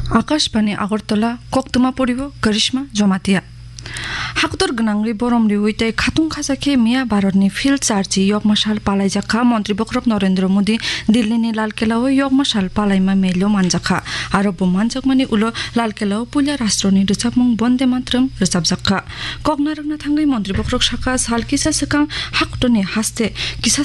আকাশবাণী আগরতলা কক্তমা পড়িব করিশ্মা জমাতিয়া হাকুতর গনাংরি বরমরি উইতাই খাতুং খাসাখে মিয়া ভারতনি field চার্জি ইয়কমাসাল পালাইজাখা মন্ত্রী বক্রক নরেন্দ্র মোদী দিল্লিনি লালকেলাও ইয়কমাসাল পালাইমা মেইলো মানজাখা আরো বমানজাকমানি উলো লালকেলাও পুলিয়া রাষ্ট্রনি রুচাবমুং বন্দে মাতরম রুচাবজাখা কগনারকনা থাংনি মন্ত্রী বক্রক শাখা সাল কিসা সেকাং হাকুতনি হাসতে কিসা